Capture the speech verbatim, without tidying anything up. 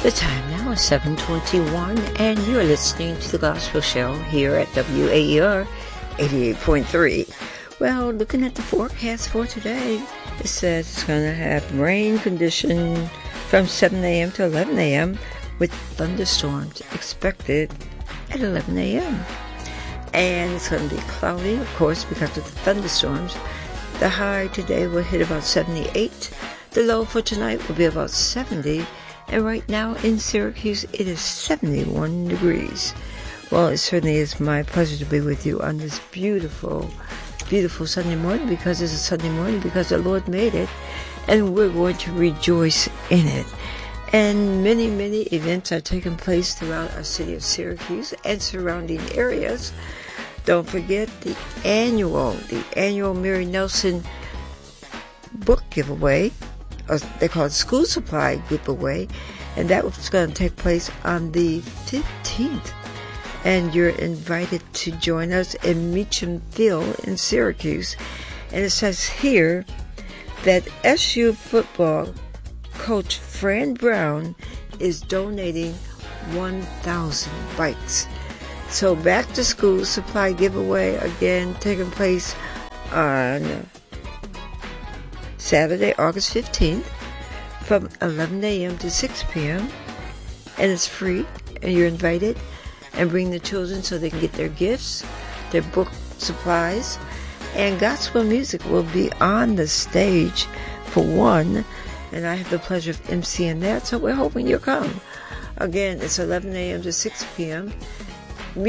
The time now is seven twenty-one, and you're listening to the Gospel Show here at W A E R eighty-eight point three. Well, looking at the forecast for today, it says it's going to have rain condition from seven a.m. to eleven a.m. with thunderstorms expected at eleven a.m. And it's going to be cloudy, of course, because of the thunderstorms. The high today will hit about seventy-eight. The low for tonight will be about seventy. And right now in Syracuse, it is seventy-one degrees. Well, it certainly is my pleasure to be with you on this beautiful, beautiful Sunday morning, because it's a Sunday morning, because the Lord made it, and we're going to rejoice in it. And many, many events are taking place throughout our city of Syracuse and surrounding areas. Don't forget the annual, the annual Mary Nelson book giveaway. Or they call it school supply giveaway, and that was going to take place on the fifteenth. And you're invited to join us in Meacham Field in Syracuse. And it says here that S U football coach Fran Brown is donating one thousand bikes. So back to school supply giveaway again taking place on Saturday, August fifteenth, from eleven a.m. to six p.m. And it's free, and you're invited. And bring the children so they can get their gifts, their book supplies. And gospel music will be on the stage for one. And I have the pleasure of emceeing that, so we're hoping you'll come. Again, it's eleven a.m. to six p.m.